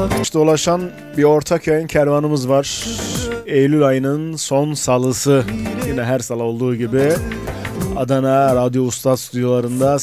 Dolaşan bir ortak yayın kervanımız var. Eylül ayının son salısı, yine her salı olduğu gibi Adana Radyo Usta stüdyolarında